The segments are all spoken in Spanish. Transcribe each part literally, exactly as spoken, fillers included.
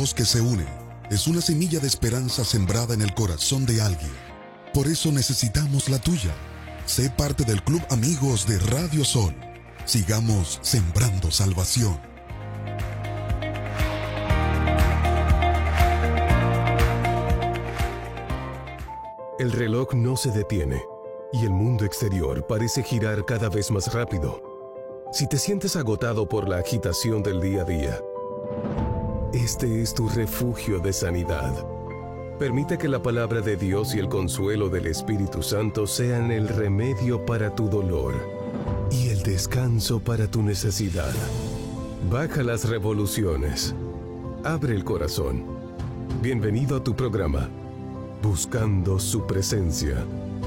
voz que se une es una semilla de esperanza sembrada en el corazón de alguien. Por eso necesitamos la tuya. Sé parte del Club Amigos de Radio Sol. Sigamos sembrando salvación. El reloj no se detiene y el mundo exterior parece girar cada vez más rápido. Si te sientes agotado por la agitación del día a día, este es tu refugio de sanidad. Permite que la palabra de Dios y el consuelo del Espíritu Santo sean el remedio para tu dolor y el descanso para tu necesidad. Baja las revoluciones. Abre el corazón. Bienvenido a tu programa, Buscando su Presencia.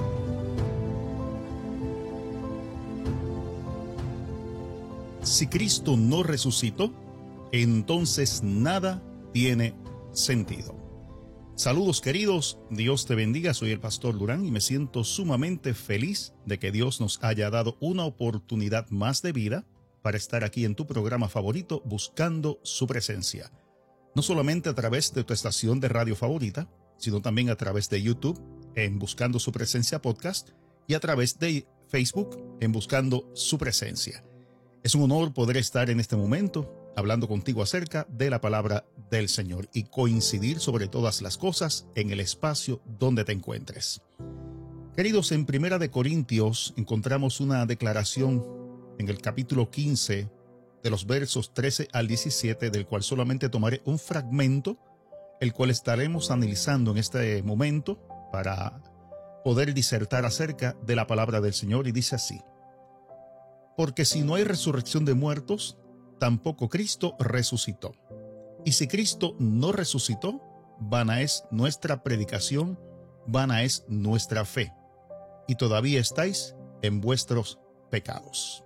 Si Cristo no resucitó, entonces nada tiene sentido. Saludos queridos, Dios te bendiga, soy el pastor Durán y me siento sumamente feliz de que Dios nos haya dado una oportunidad más de vida para estar aquí en tu programa favorito, Buscando su Presencia. No solamente a través de tu estación de radio favorita, sino también a través de YouTube en Buscando su Presencia Podcast y a través de Facebook en Buscando su Presencia. Es un honor poder estar en este momento hablando contigo acerca de la palabra del Señor y coincidir sobre todas las cosas en el espacio donde te encuentres. Queridos, en Primera de Corintios encontramos una declaración en el capítulo quince de los versos trece al diecisiete, del cual solamente tomaré un fragmento, el cual estaremos analizando en este momento para poder disertar acerca de la palabra del Señor, y dice así: porque si no hay resurrección de muertos, tampoco Cristo resucitó. Y si Cristo no resucitó, vana es nuestra predicación, vana es nuestra fe, y todavía estáis en vuestros pecados.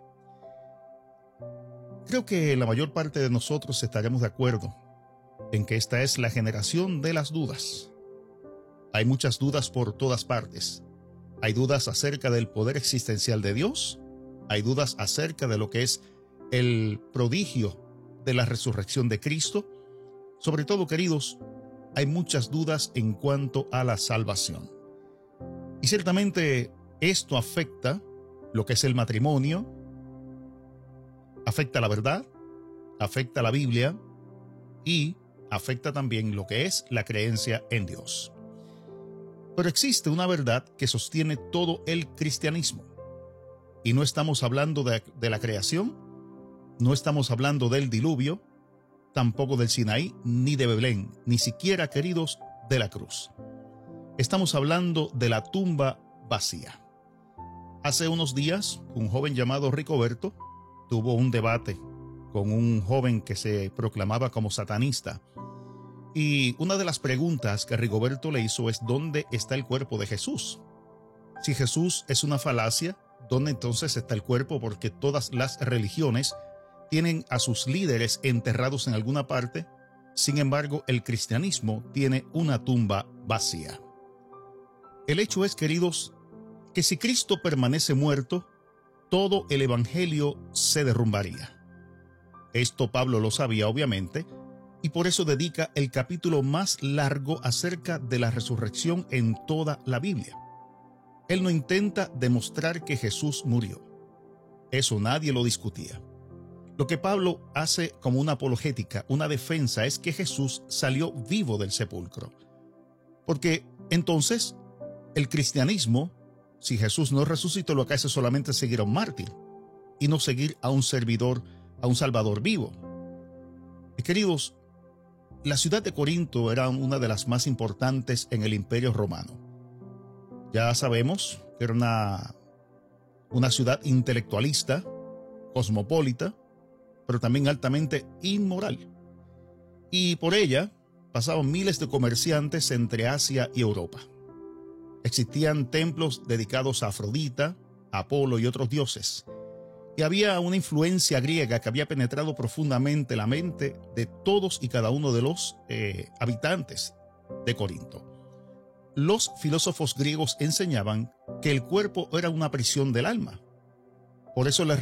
Creo que la mayor parte de nosotros estaremos de acuerdo en que esta es la generación de las dudas. Hay muchas dudas por todas partes. Hay dudas acerca del poder existencial de Dios. Hay dudas acerca de lo que es el prodigio de la resurrección de Cristo. Sobre todo, queridos, hay muchas dudas en cuanto a la salvación. Y ciertamente esto afecta lo que es el matrimonio, afecta la verdad, afecta la Biblia y afecta también lo que es la creencia en Dios. Pero existe una verdad que sostiene todo el cristianismo. Y no estamos hablando de, de la creación, no estamos hablando del diluvio, tampoco del Sinaí, ni de Belén, ni siquiera, queridos, de la cruz. Estamos hablando de la tumba vacía. Hace unos días, un joven llamado Ricoberto tuvo un debate con un joven que se proclamaba como satanista. Y una de las preguntas que Rigoberto le hizo es: ¿dónde está el cuerpo de Jesús? Si Jesús es una falacia, ¿dónde entonces está el cuerpo? Porque todas las religiones tienen a sus líderes enterrados en alguna parte. Sin embargo, el cristianismo tiene una tumba vacía. El hecho es, queridos, que si Cristo permanece muerto, todo el evangelio se derrumbaría. Esto Pablo lo sabía, obviamente, y por eso dedica el capítulo más largo acerca de la resurrección en toda la Biblia. Él no intenta demostrar que Jesús murió. Eso nadie lo discutía. Lo que Pablo hace como una apologética, una defensa, es que Jesús salió vivo del sepulcro. Porque entonces el cristianismo, si Jesús no resucitó, lo que hace solamente seguir a un mártir y no seguir a un servidor, a un salvador vivo. Y queridos, la ciudad de Corinto era una de las más importantes en el Imperio Romano. Ya sabemos que era una, una ciudad intelectualista, cosmopolita, pero también altamente inmoral. Y por ella pasaban miles de comerciantes entre Asia y Europa. Existían templos dedicados a Afrodita, a Apolo y otros dioses. Y había una influencia griega que había penetrado profundamente la mente de todos y cada uno de los eh, habitantes de Corinto. Los filósofos griegos enseñaban que el cuerpo era una prisión del alma. Por eso les